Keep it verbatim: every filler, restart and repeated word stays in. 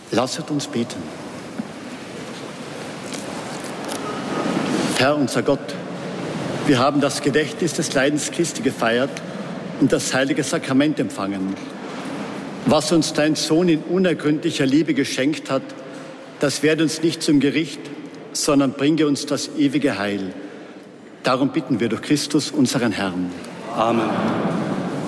Lasset uns beten. Herr, unser Gott, wir haben das Gedächtnis des Leidens Christi gefeiert und das heilige Sakrament empfangen. Was uns dein Sohn in unergründlicher Liebe geschenkt hat, das werde uns nicht zum Gericht, sondern bringe uns das ewige Heil. Darum bitten wir durch Christus, unseren Herrn. Amen.